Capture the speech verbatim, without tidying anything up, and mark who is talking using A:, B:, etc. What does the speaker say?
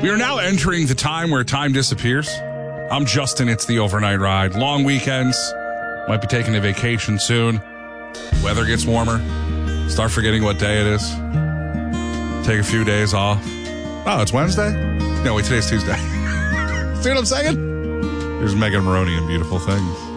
A: We are now entering the time where time disappears. I'm Justin. It's the overnight ride. Long weekends. Might be taking a vacation soon. Weather gets warmer. Start forgetting what day it is. Take a few days off. Oh, it's Wednesday? No, wait, today's Tuesday. See what I'm saying? There's Megan Maroney in Beautiful Things.